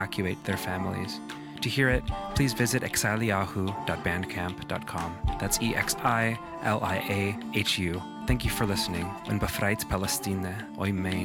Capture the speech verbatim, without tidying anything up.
evacuate their families. To hear it, please visit exiliahu dot bandcamp dot com. That's E X I L I A H U. Thank you for listening. Und befreit Palestine, oi mein.